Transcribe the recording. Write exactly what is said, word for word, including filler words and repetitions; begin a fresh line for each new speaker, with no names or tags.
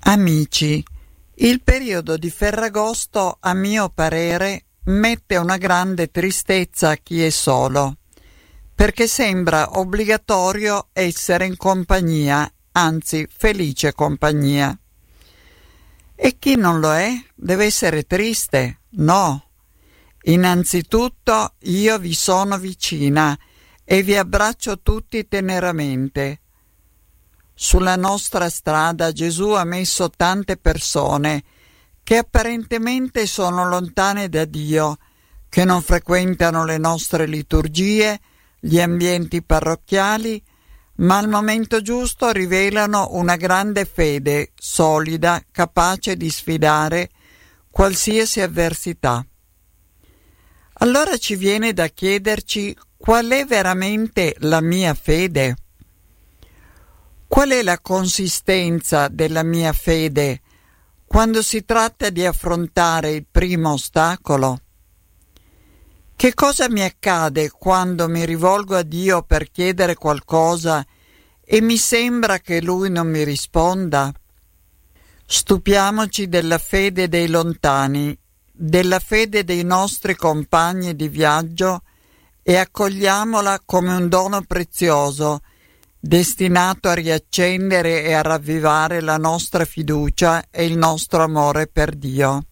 Amici, il periodo di Ferragosto, a mio parere, mette una grande tristezza a chi è solo, perché sembra obbligatorio essere in compagnia, anzi felice compagnia. E chi non lo è deve essere triste? No. Innanzitutto io vi sono vicina e vi abbraccio tutti teneramente. Sulla nostra strada Gesù ha messo tante persone che apparentemente sono lontane da Dio, che non frequentano le nostre liturgie, gli ambienti parrocchiali, ma al momento giusto rivelano una grande fede, solida, capace di sfidare qualsiasi avversità. Allora ci viene da chiederci qual è veramente la mia fede? Qual è la consistenza della mia fede quando si tratta di affrontare il primo ostacolo? Che cosa mi accade quando mi rivolgo a Dio per chiedere qualcosa e mi sembra che Lui non mi risponda? Stupiamoci della fede dei lontani, della fede dei nostri compagni di viaggio e accogliamola come un dono prezioso, destinato a riaccendere e a ravvivare la nostra fiducia e il nostro amore per Dio.